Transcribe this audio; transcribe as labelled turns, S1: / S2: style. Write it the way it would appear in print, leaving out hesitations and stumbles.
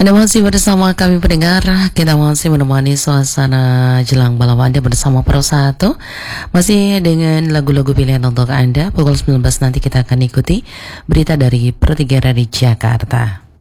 S1: Anda masih bersama kami pendengar. Kita masih menemani suasana jelang malam Anda bersama Pro 1. Masih dengan lagu-lagu pilihan untuk Anda. Pukul 19 nanti kita akan ikuti berita dari Pro 3 dari Jakarta.